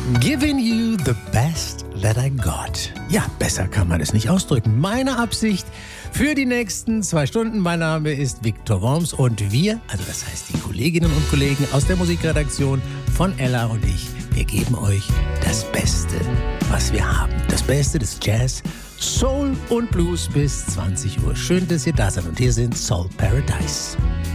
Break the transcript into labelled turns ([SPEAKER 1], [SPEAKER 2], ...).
[SPEAKER 1] Giving you the best that I got. Ja, besser kann man es nicht ausdrücken. Meine Absicht für die nächsten 2 Stunden. Mein Name ist Viktor Worms und wir, also das heißt die Kolleginnen und Kollegen aus der Musikredaktion von Ella und ich, wir geben euch das Beste, was wir haben. Das Beste des Jazz, Soul und Blues bis 20 Uhr. Schön, dass ihr da seid und hier sind Soul Paradise.